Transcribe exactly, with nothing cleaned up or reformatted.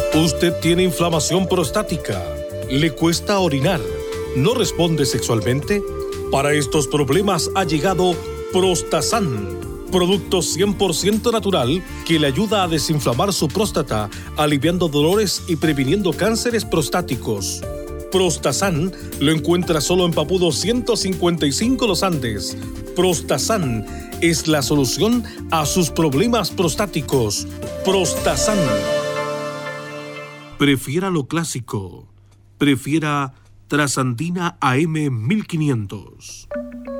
Usted tiene inflamación prostática, le cuesta orinar, no responde sexualmente. Para estos problemas ha llegado Prostasan, producto cien por ciento natural que le ayuda a desinflamar su próstata, aliviando dolores y previniendo cánceres prostáticos. Prostasan lo encuentra solo en Papudo ciento cincuenta y cinco Los Andes. Prostasan es la solución a sus problemas prostáticos. Prostasan. Prefiera lo clásico. Prefiera Trasandina A M mil quinientos.